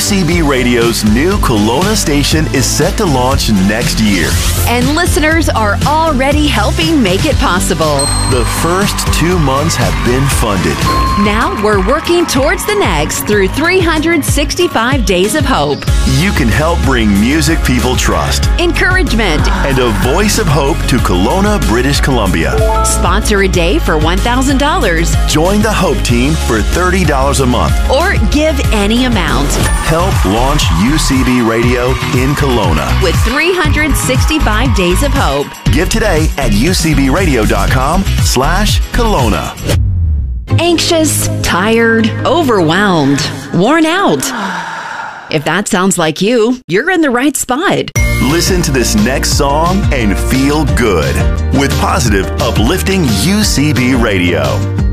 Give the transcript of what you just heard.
UCB Radio's new Kelowna station is set to launch next year. And listeners are already helping make it possible. The first 2 months have been funded. Now we're working towards the next through 365 Days of Hope. You can help bring music people trust Encouragement. and a voice of hope to Kelowna, British Columbia. Sponsor a day for $1,000 Join the Hope team for $30 a month. or give any amount. Help launch UCB Radio in Kelowna. With 365 Days of Hope. Give today at ucbradio.com/Kelowna. Anxious, tired, overwhelmed, worn out. If that sounds like you, you're in the right spot. Listen to this next song and feel good with positive, uplifting UCB Radio.